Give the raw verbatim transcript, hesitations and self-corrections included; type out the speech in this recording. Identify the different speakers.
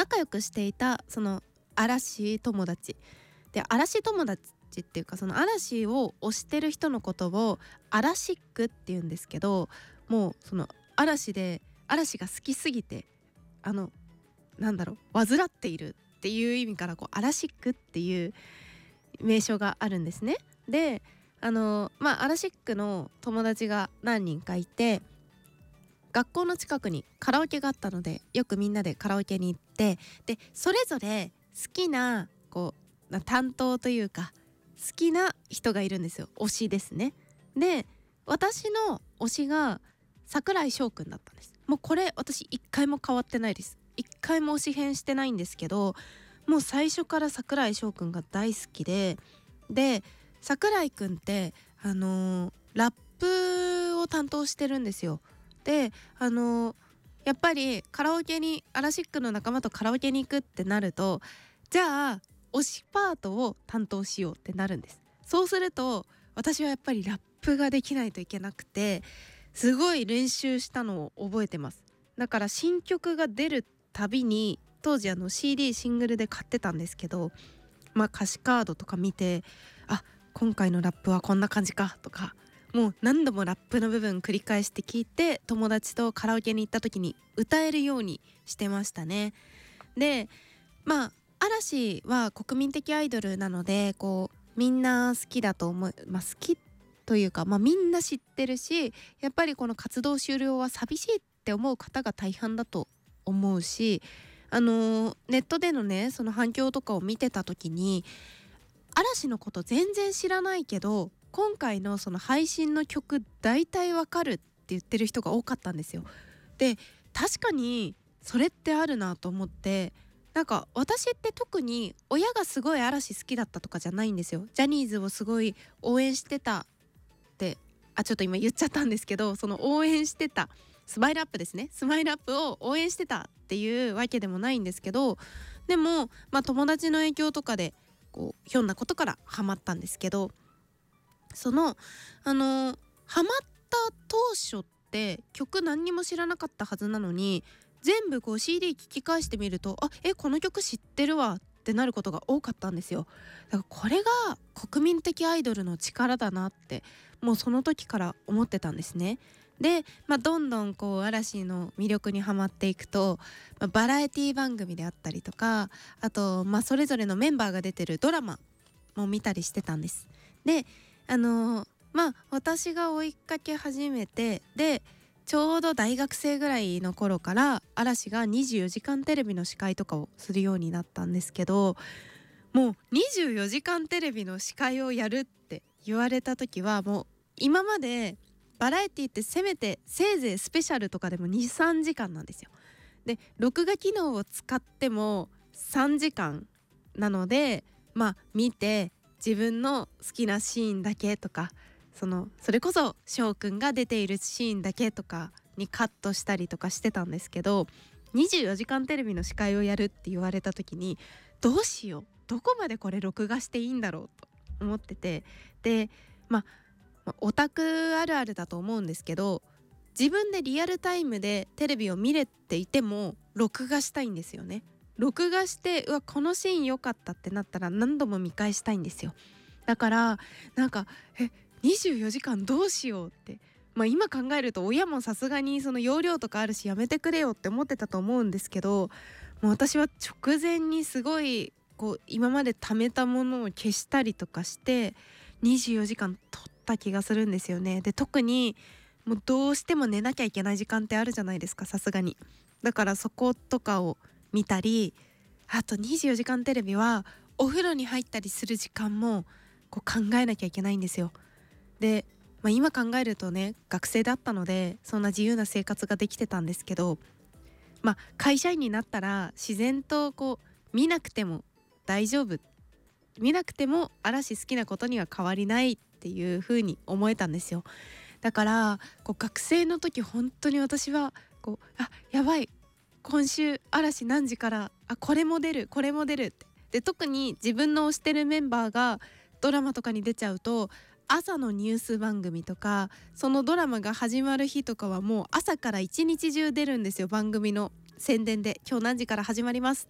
Speaker 1: 仲良くしていたその嵐友達で、嵐友達っていうかその嵐を推してる人のことをアラシックって言うんですけど、もうその嵐で嵐が好きすぎてあのなんだろう患っているっていう意味からこうアラシックっていう名称があるんですね。であのまあアラシックの友達が何人かいて、学校の近くにカラオケがあったのでよくみんなでカラオケに行って、でそれぞれ好きなこう担当というか好きな人がいるんですよ。推しですね。で私の推しが櫻井翔くんだったんです。もうこれ私一回も変わってないです。一回も推し変してないんですけど、もう最初から櫻井翔くんが大好きで、で櫻井くんってあのー、ラップを担当してるんですよ。であのー、やっぱりカラオケにアラシックの仲間とカラオケに行くってなると、じゃあ推しパートを担当しようってなるんです。そうすると私はやっぱりラップができないといけなくて、すごい練習したのを覚えてます。だから新曲が出るたびに当時あの シーディー シングルで買ってたんですけど、まあ歌詞カードとか見て、あ今回のラップはこんな感じかとか、もう何度もラップの部分繰り返して聞いて、友達とカラオケに行った時に歌えるようにしてましたね。でまあ嵐は国民的アイドルなので、こうみんな好きだと思う、まあ、好きというか、まあ、みんな知ってるし、やっぱりこの活動終了は寂しいって思う方が大半だと思うし、あのー、ネットでのねその反響とかを見てた時に、嵐のこと全然知らないけど今回のその配信の曲大体わかるって言ってる人が多かったんですよ。で確かにそれってあるなと思って、なんか私って特に親がすごい嵐好きだったとかじゃないんですよ。ジャニーズをすごい応援してたって、あちょっと今言っちゃったんですけど、その応援してたスマイルアップですね、スマイルアップを応援してたっていうわけでもないんですけど、でもまあ友達の影響とかでこうひょんなことからハマったんですけど、そのあのハマった当初って曲何にも知らなかったはずなのに、全部こう シーディー 聞き返してみると、あえこの曲知ってるわってなることが多かったんですよ。だからこれが国民的アイドルの力だなってもうその時から思ってたんですね。で、まあ、どんどんこう嵐の魅力にはまっていくと、まあ、バラエティ番組であったりとか、あと、まあ、それぞれのメンバーが出てるドラマも見たりしてたんです。であのー、まあ私が追いかけ始めて、でちょうど大学生ぐらいの頃から嵐がにじゅうよじかんテレビの司会とかをするようになったんですけど、もうにじゅうよじかんテレビの司会をやるって言われた時は、もう今までバラエティってせめてせいぜいスペシャルとかでも にさんじかんなんですよ。で録画機能を使ってもさんじかんなので、まあ見て自分の好きなシーンだけとか、そのそれこそ翔くんが出ているシーンだけとかにカットしたりとかしてたんですけど、にじゅうよじかんテレビの司会をやるって言われた時に、どうしよう、どこまでこれ録画していいんだろうと思ってて、でまあオタクあるあるだと思うんですけど、自分でリアルタイムでテレビを見れていても録画したいんですよね。録画して、うわこのシーン良かったってなったら何度も見返したいんですよ。だからなんかえにじゅうよじかんどうしようって、まあ今考えると親もさすがにその容量とかあるしやめてくれよって思ってたと思うんですけど、もう私は直前にすごいこう今まで貯めたものを消したりとかしてにじゅうよじかん撮った気がするんですよね。で特にもうどうしても寝なきゃいけない時間ってあるじゃないですか、さすがに。だからそことかを見たり、あとにじゅうよじかんテレビはお風呂に入ったりする時間もこう考えなきゃいけないんですよ。で、まあ、今考えるとね学生だったのでそんな自由な生活ができてたんですけど、まあ会社員になったら自然とこう見なくても大丈夫、見なくても嵐好きなことには変わりないっていう風に思えたんですよ。だからこう学生の時本当に私はこうあやばい今週嵐何時からあこれも出るこれも出るって、で特に自分の推してるメンバーがドラマとかに出ちゃうと、朝のニュース番組とかそのドラマが始まる日とかはもう朝から一日中出るんですよ。番組の宣伝で今日何時から始まります